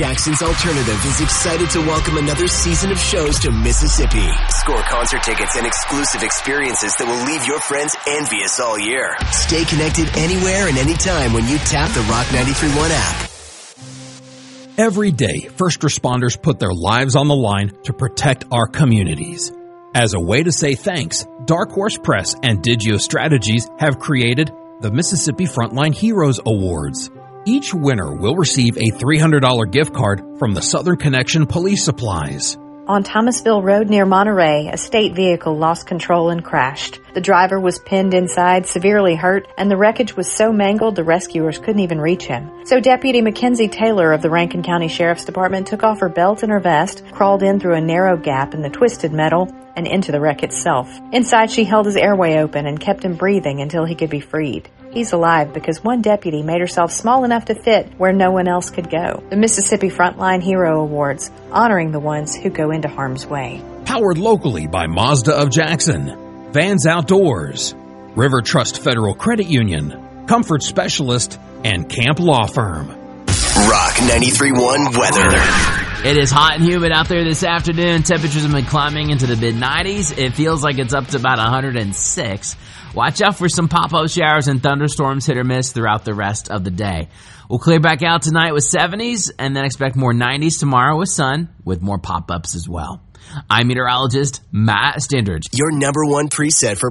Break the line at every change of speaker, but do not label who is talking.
Jackson's Alternative is excited to welcome another season of shows to Mississippi. Score concert tickets and exclusive experiences that will leave your friends envious all year. Stay connected anywhere and anytime when you tap the Rock 93.1 app.
Every day, first responders put their lives on the line to protect our communities. As a way to say thanks, Dark Horse Press and Digio Strategies have created the Mississippi Frontline Heroes Awards. Each winner will receive a $300 gift card from the Southern Connection Police Supplies.
On Thomasville Road near Monterey, a state vehicle lost control and crashed. The driver was pinned inside, severely hurt, and the wreckage was so mangled the rescuers couldn't even reach him. So Deputy Mackenzie Taylor of the Rankin County Sheriff's Department took off her belt and her vest, crawled in through a narrow gap in the twisted metal, and into the wreck itself. Inside, she held his airway open and kept him breathing until he could be freed. He's alive because one deputy made herself small enough to fit where no one else could go. The Mississippi Frontline Hero Awards, honoring the ones who go into harm's way.
Powered locally by Mazda of Jackson, Vans Outdoors, River Trust Federal Credit Union, Comfort Specialist, and Camp Law Firm.
Rock 93.1 weather.
It is hot and humid out there this afternoon. Temperatures have been climbing into the mid-90s. It feels like it's up to about 106. Watch out for some pop-up showers and thunderstorms, hit or miss, throughout the rest of the day. We'll clear back out tonight with 70s and then expect more 90s tomorrow with sun, with more pop-ups as well. I'm meteorologist Matt Stindridge.
Your number one preset for